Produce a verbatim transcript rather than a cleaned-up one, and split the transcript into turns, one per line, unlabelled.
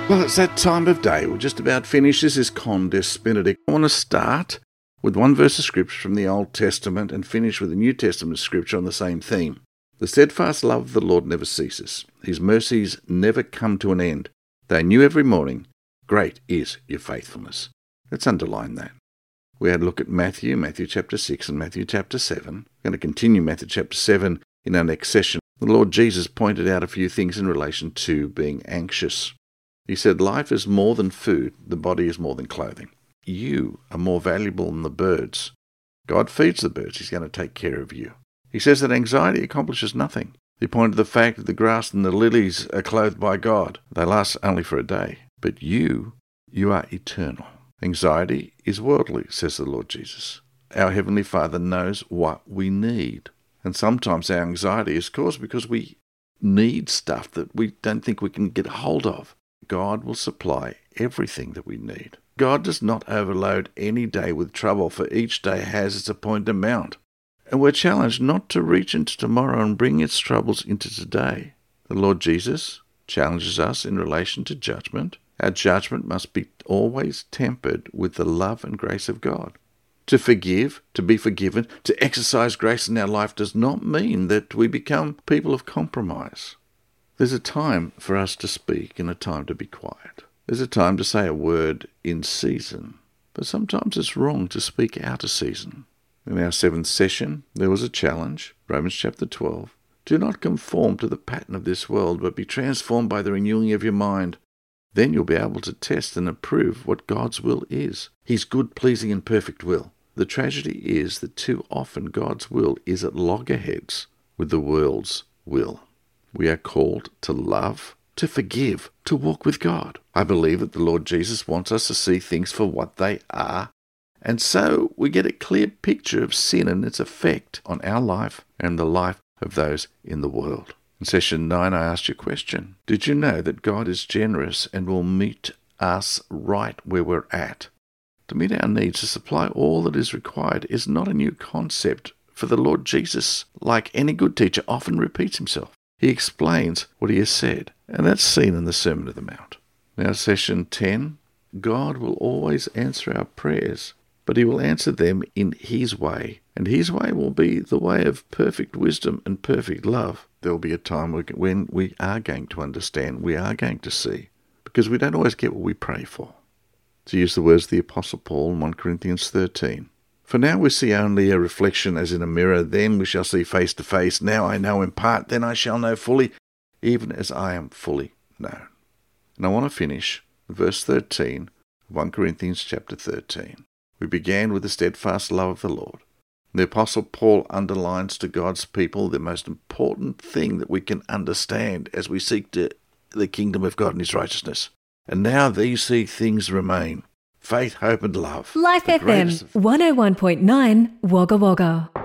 Well, it's that time of day. We're just about finished. This is Condis Benedict. I want to start with one verse of scripture from the Old Testament and finish with a New Testament scripture on the same theme. The steadfast love of the Lord never ceases. His mercies never come to an end. They are new every morning. Great is your faithfulness. Let's underline that. We had a look at Matthew, Matthew chapter six and Matthew chapter seven. We're going to continue Matthew chapter seven in our next session. The Lord Jesus pointed out a few things in relation to being anxious. He said, life is more than food, the body is more than clothing. You are more valuable than the birds. God feeds the birds, he's going to take care of you. He says that anxiety accomplishes nothing. He pointed to the fact that the grass and the lilies are clothed by God. They last only for a day. But you, you are eternal. Anxiety is worldly, says the Lord Jesus. Our Heavenly Father knows what we need. And sometimes our anxiety is caused because we need stuff that we don't think we can get hold of. God will supply everything that we need. God does not overload any day with trouble, for each day has its appointed amount. And we're challenged not to reach into tomorrow and bring its troubles into today. The Lord Jesus challenges us in relation to judgment. Our judgment must be always tempered with the love and grace of God. To forgive, to be forgiven, to exercise grace in our life does not mean that we become people of compromise. There's a time for us to speak and a time to be quiet. There's a time to say a word in season, but sometimes it's wrong to speak out of season. In our seventh session, there was a challenge, Romans chapter twelve. Do not conform to the pattern of this world, but be transformed by the renewing of your mind. Then you'll be able to test and approve what God's will is, his good, pleasing, and perfect will. The tragedy is that too often God's will is at loggerheads with the world's will. We are called to love, to forgive, to walk with God. I believe that the Lord Jesus wants us to see things for what they are, and so we get a clear picture of sin and its effect on our life and the life of those in the world. In session nine, I asked you a question. Did you know that God is generous and will meet us right where we're at? To meet our needs, to supply all that is required is not a new concept, for the Lord Jesus, like any good teacher, often repeats himself. He explains what he has said, and that's seen in the Sermon on the Mount. Now, session ten, God will always answer our prayers, but he will answer them in his way, and his way will be the way of perfect wisdom and perfect love. There will be a time when we are going to understand, we are going to see, because we don't always get what we pray for. To use the words of the Apostle Paul in First Corinthians thirteen, for now we see only a reflection as in a mirror, then we shall see face to face. Now I know in part, then I shall know fully, even as I am fully known. And I want to finish with verse thirteen of First Corinthians chapter thirteen. We began with the steadfast love of the Lord. The Apostle Paul underlines to God's people the most important thing that we can understand as we seek to the kingdom of God and his righteousness. And now these three things remain: faith, hope, and love.
Life F M, one oh one point nine, Wagga Wagga.